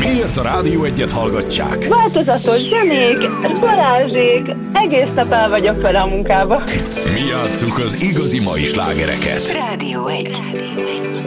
Miért a Rádió Egyet hallgatják? Változatos zenék, Balázsék, egész nap el vagyok vele a munkába. Mi játsszuk az igazi mai slágereket. Rádió 1.